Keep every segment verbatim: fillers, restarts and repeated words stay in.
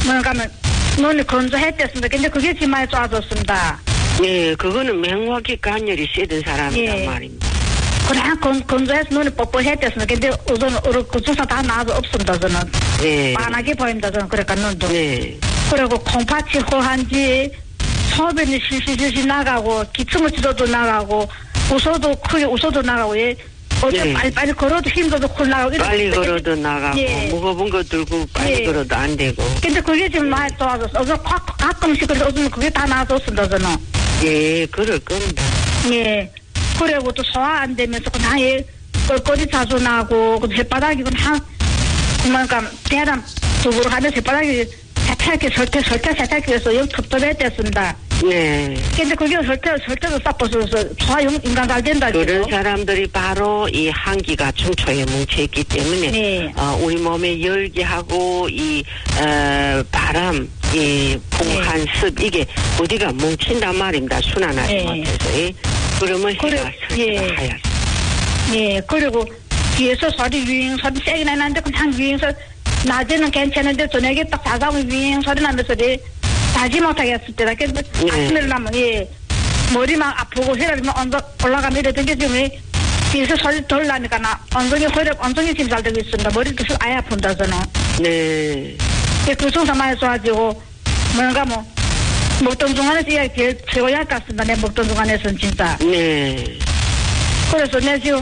뭔가면 눈이 건조했댔습니다. 근데 그게 지금 많이 좋아졌습니다. 네, 그거는 맹활기 간열이 세던 사람이란 예. 말입니다. 그냥 건, 건조해서 눈이 뻑뻑했댔습니다. 근데 우선 그 주사 다 나아서 없습니다. 저는 네. 빤하게 보입니다. 저는 그러니까 눈도. 네. 그리고 콩팥이 호한지 소변이 실실실실 나가고 기침을 치러도 나가고 웃어도 크게 웃어도 나가고 예. 어제 네. 빨리빨리 걸어도 힘들어도 콜 나가고 빨리 이렇게. 걸어도 나가고 예. 무거운 거 들고 빨리 예. 걸어도 안 되고. 근데 그게 지금 많이 좋아졌어. 어제 가끔씩 그래서 어제는 그게 다 나아졌습니다. 저는. 예, 그럴 겁니다. 예. 그리고 또 소화 안 되면서 그냥 예, 꼴꼴이 자주 나고, 그 혓바닥이 그냥, 그러니까, 대람 두부로 하면서 혓바닥이 세탁기, 설태, 설태, 세탁기에서 영 텁텁했댔습니다. 네. 근데 그게 설태, 설태도 싹 벗어서 소화용 인간 잘 된다. 그런 사람들이 바로 이 한기가 중초에 뭉쳐있기 때문에, 네. 어, 우리 몸의 열기하고 이, 어, 바람, 이 풍한 네. 습, 이게 어디가 뭉친단 말입니다. 순환하지 네. 못해서. 예. 그러면 그래, 해가 예. 설치가 하얗습니다. 예, 그리고 뒤에서 소리 윙 소리 세게 나는데 그냥 윙 소리 낮에는 괜찮은데 저녁에 딱 다가오면 윙 소리 나면서 예, 자지 못하겠을 때다. 그래서 네. 아침에 일어나면 예, 머리 막 아프고 혈압이 막 언덕 올라가면 이러던 게 지금 예, 뒤에서 소리 덜 나니까 나 엉덩이 혈압 엉덩이 지금 잘 되고 있습니다. 머리도 아예 아픈다 저는. 네. 예, 그 순서 많이 좋아지고 뭔가 뭐 먹던 중간에서 예, 제일 최고야 할 것 같습니다. 내 먹던 중간에서는 진짜. 네. 그래서 내 지금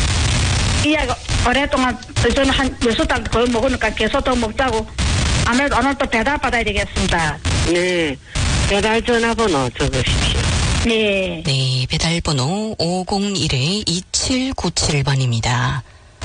이 아이가 오랫동안 저는 한 여섯 달 거의 먹으니까 계속 더 먹자고 아무래도 오늘 또 배달 받아야 되겠습니다. 네. 배달 전화번호 적으십시오. 네. 네, 배달번호 오공일 이칠구칠 번입니다.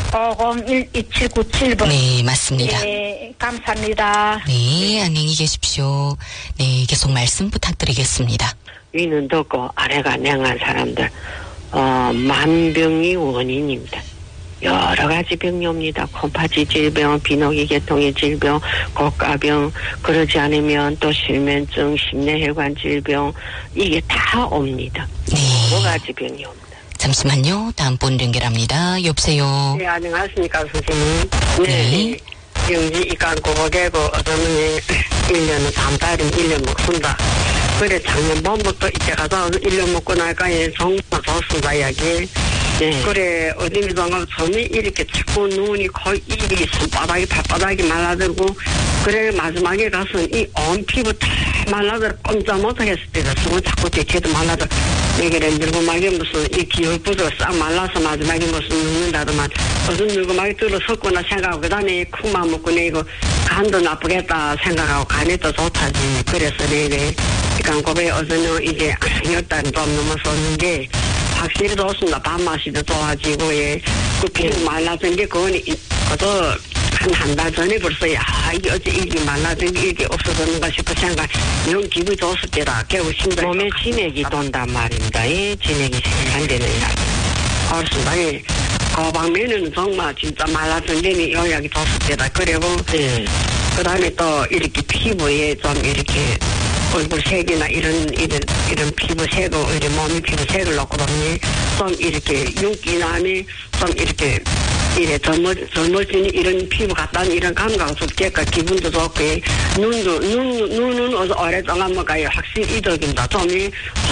오공일 이칠구칠 번. 네, 맞습니다. 네, 감사합니다. 네, 안녕히 계십시오. 네, 계속 말씀 부탁드리겠습니다. 위는 덥고 아래가 냉한 사람들, 어, 만병이 원인입니다. 여러 가지 병이 옵니다. 콩팥이 질병, 비노기 계통의 질병, 고가병, 그러지 않으면 또 실면증, 심내혈관 질병, 이게 다 옵니다. 네. 여러 가지 병이 옵니다. 잠시만요. 다음 분 연결합니다. 여보세요. 네, 안녕하십니까, 선생님. 네. 영지 이간 고개고 어쩌면 일 년은 다음 달이면 일 년 먹습니다. 그래 작년 봄부터 이때 가서 일 년 먹고 나니까 정말 좋습니다, 이야기. 네. 그래 어디미 정말 손이 이렇게 자꾸 눈이 거의 입이 손바닥이 발바닥이 말라들고 그래 마지막에 가서 이 온 피부 다 말라들 꼼짝 못하겠을 때가 손을 자꾸 대체도 말라들 이게 늙고막이 무슨 이 기혈부도 싹 말라서 마지막에 무슨 눕는다더만 무슨 늙고막이 들어섰구나 생각하고 그 다음에 콩만 먹고 내 이거 간도 나쁘겠다 생각하고 간이 또 좋다지. 그래서 내게 이간 고배 어제는 이제 열달 좀 넘어섰는데 확실히 좋습니다. 밥맛이 더 좋아지고 예. 그 피부 말라진 게 그건 그것도 한 한 달 전에 벌써 야 이게 어째 이게 말라진 게 이게 없어졌는가 싶어 생각 이런 기분이 좋을 때라 결국 심장 몸에 진액이 돈단 말입니다. 예, 진액이 생산되는 약. 알겠습니다. 예. 그 방면에는 정말 진짜 말라진 데는 요약이 좋을 때다. 그리고 예. 그 다음에 또 이렇게 피부에 좀 이렇게 얼굴 색이나 이런 이런 이런 피부색을 이런 몸의 피부색을 놓고 보면 좀 이렇게 윤기나니 좀 이렇게 이래 젊어 젊어지는 이런 피부 같다는 이런 감각을 좋게까 기분도 좋고 눈도 눈 눈은 어서 오랫동안 뭐가요 확실히 이덕입니다. 좀이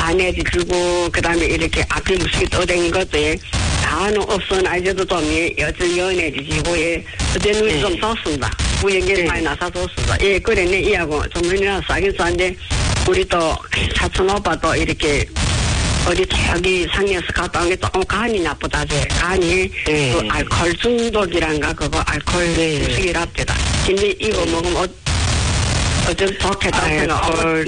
환해지고 그다음에 이렇게 앞에 무식이 떠다니는 것도 다는 없으나 이제도 좀이 여전 연해지고 예 어제 눈이 네. 좀 좋습니다. 부연결이 네. 많이 나서 좋습니다. 예 그래 네 이하고 좀 눈이나 싸긴 싸는데 우리 또 사촌 오빠도 이렇게 어디 저기 상해에서 갔다 온 게 조금 간이 나쁘다지. 간이 네. 그 알코올 중독이란가 그거 알코올 중독이랍니다. 근데 이거 먹으면 어, 어쩜 좋겠다. 알코올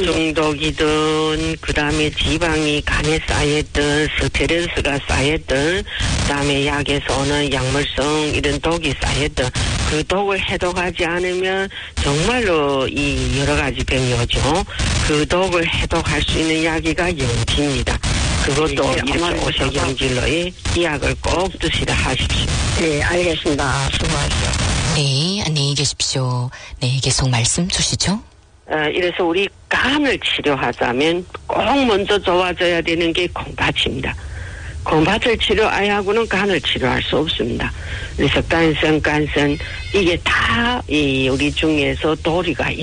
중독이든 그 다음에 지방이 간에 쌓였든 스트레스가 쌓였든 그 다음에 약에서 오는 약물성 이런 독이 쌓였든 그 독을 해독하지 않으면 정말로 이 여러 가지 병이 오죠. 그 독을 해독할 수 있는 약이가 영지입니다. 그것도 이렇게 오색연질로의 이 약을 꼭 드시라 하십시오. 네, 알겠습니다. 수고하십시오. 네, 안녕히 계십시오. 네, 계속 말씀 주시죠. 어, 이래서 우리 간을 치료하자면 꼭 먼저 좋아져야 되는 게 콩팥입니다. 콩팥을 치료 안 하고는 간을 치료할 수 없습니다. 그래서 간선, 간선 이게 다 이 우리 중에서 도리가